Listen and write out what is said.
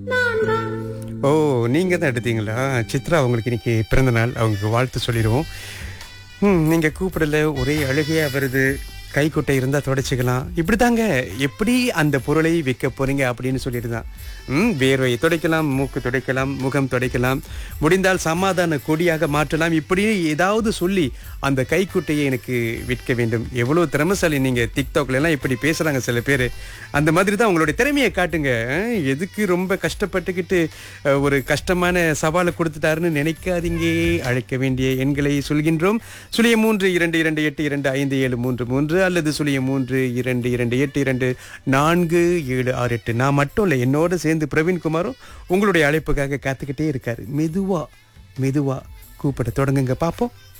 ஓ, நீங்க தான் எடுத்தீங்களா? சித்ரா உங்களுக்கு இன்னைக்கு பிறந்த நாள். அவங்களுக்கு வாழ்த்து சொல்லிடுவோம். நீங்க கூப்பிடல, ஒரே அழுகையா வருது. கைக்குட்டை இருந்தா துடைச்சிக்கலாம். இப்படிதாங்க. எப்படி அந்த பொருளை வைக்க போறீங்க அப்படின்னு சொல்லிட்டு தான். வேர்வையை துடைக்கலாம், மூக்கு துடைக்கலாம், முகம் துடைக்கலாம், முடிந்தால் சமாதான கொடியாக மாற்றலாம். இப்படி ஏதாவது சொல்லி அந்த கைக்குட்டையை எனக்கு விற்க வேண்டும். எவ்வளவு திறமைசாலி நீங்க. டிக்டாக்ல எல்லாம் இப்படி பேசுறாங்க சில பேர். அந்த மாதிரி தான் உங்களுடைய திறமையை காட்டுங்க. எதுக்கு ரொம்ப கஷ்டப்பட்டுக்கிட்டு ஒரு கஷ்டமான சவாலை கொடுத்துட்டாருன்னு நினைக்காதீங்க. அழைக்க வேண்டிய எண்களை சொல்கின்றோம். 0322282573 அல்லது 0322282478. நான் மட்டும் இல்லை, என்னோட சேர்ந்து பிரவீன்குமாரும் உங்களுடைய அழைப்புக்காக காத்துக்கிட்டே இருக்காரு. மெதுவா மெதுவா கூப்பிட தொடங்குங்க, பாப்போம்.